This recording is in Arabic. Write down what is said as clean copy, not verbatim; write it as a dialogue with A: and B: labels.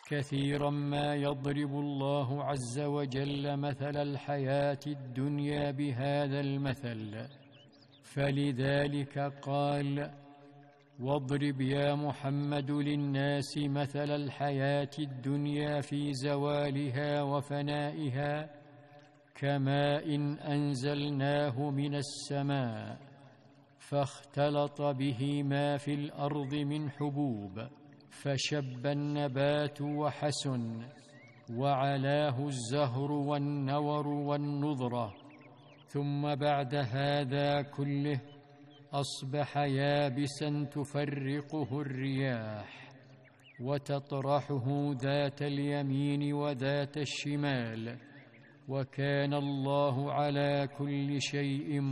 A: كثيرا ما يضرب الله عز وجل مثل الحياة الدنيا بهذا المثل، فلذلك قال: واضرب يا محمد للناس مثل الحياة الدنيا في زوالها وفنائها كماء أنزلناه من السماء فاختلط به ما في الأرض من حبوب فشب النبات وحسن وعلاه الزهر والنور والنضرة، ثم بعد هذا كله أصبح يابسا تفرقه الرياح وتطرحه ذات اليمين وذات الشمال، وكان الله على كل شيء